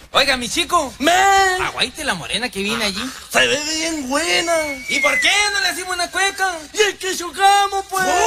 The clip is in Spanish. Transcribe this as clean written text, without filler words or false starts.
Oiga, mi chico. ¡Men! Aguaite la morena que viene allí. Se ve bien buena. ¿Y por qué no le hacemos una cueca? Y es que chocamos, pues.